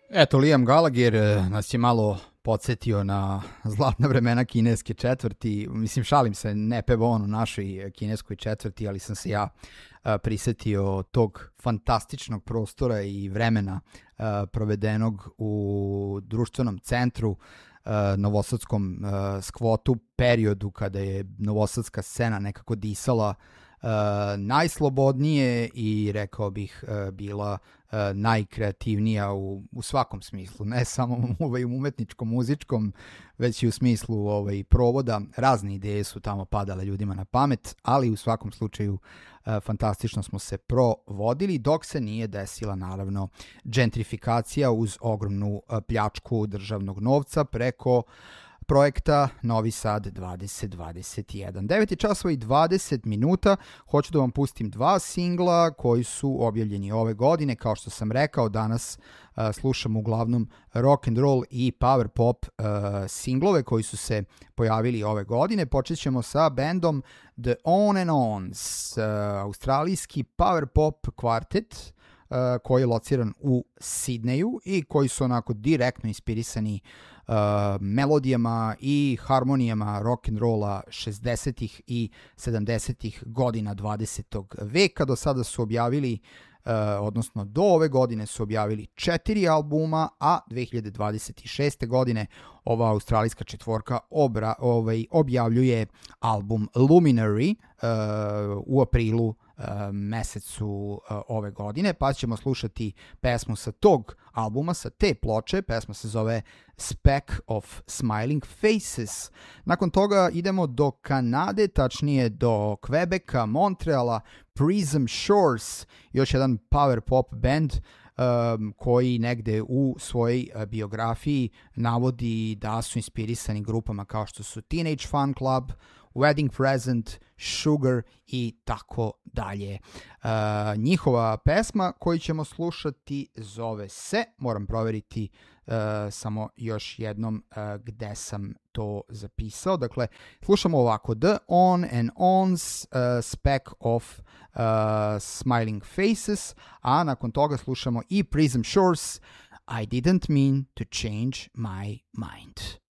Eto, Liam Gallagher nas je malo podsjetio na zlatna vremena kineske četvrti. Mislim, šalim se, ne pevo on u našoj kineskoj četvrti, ali sam se ja prisetio tog fantastičnog prostora i vremena provedenog u društvenom centru, novosadskom skvotu, periodu kada je novosadska scena nekako disala najslobodnije i rekao bih bila najkreativnija u svakom smislu, ne samo u umetničkom, muzičkom, već i u smislu provoda. Razne ideje su tamo padale ljudima na pamet, ali u svakom slučaju fantastično smo se provodili, dok se nije desila naravno gentrifikacija uz ogromnu pljačku državnog novca preko projekta Novi Sad 2021. 9 časova i 20 minuta. Hoću da vam pustim dva singla koji su objavljeni ove godine. Kao što sam rekao, danas slušamo uglavnom rock and roll i power pop singlove koji su se pojavili ove godine. Počet ćemo sa bandom The On and Ons, australijski power pop kvartet koji je lociran u Sidneju i koji su onako direktno inspirisani melodijama i harmonijama rock and rolla 60-ih i 70-ih godina 20. veka. Do sada su objavili, odnosno do ove godine su objavili 4 albuma, a 2026. godine ova australijska četvorka objavljuje album Luminary u aprilu mesecu ove godine, pa ćemo slušati pesmu sa tog albuma, sa te ploče. Pesma se zove Speck of Smiling Faces. Nakon toga idemo do Kanade, tačnije do Quebeca, Montreala, Prism Shores, još jedan power pop band koji negde u svojoj biografiji navodi da su inspirisani grupama kao što su Teenage Fan Club, Wedding Present, Sugar i tako dalje. Njihova pesma koju ćemo slušati zove se, moram proveriti samo još jednom gde sam to zapisao. Dakle, slušamo ovako: The On and Ons, Speck of Smiling Faces, a nakon toga slušamo i Prism Shores, I Didn't Mean to Change My Mind.